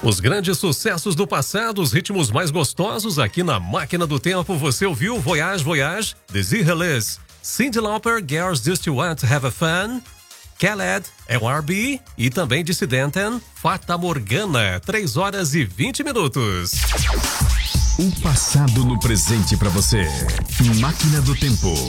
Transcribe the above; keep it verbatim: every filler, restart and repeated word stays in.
Os grandes sucessos do passado, os ritmos mais gostosos aqui na Máquina do Tempo. Você ouviu Voyage, Voyage, Desi Relez, Cyndi Lauper, Girls Just Want to Have a Fun, Khaled, L R B e também Dissidenten, Fata Morgana, três horas e vinte minutos. O passado no presente pra você. Máquina do Tempo.